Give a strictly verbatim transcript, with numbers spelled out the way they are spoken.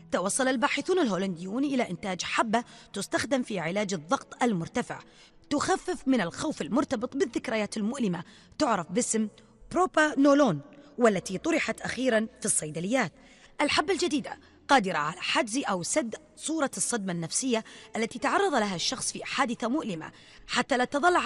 توصل الباحثون الهولنديون إلى إنتاج حبة تستخدم في علاج الضغط المرتفع، تخفف من الخوف المرتبط بالذكريات المؤلمة، تعرف باسم بروبانولون، والتي طرحت أخيرا في الصيدليات. الحبة الجديدة قادرة على حجز أو سد صورة الصدمة النفسية التي تعرض لها الشخص في حادثة مؤلمة، حتى لا تظل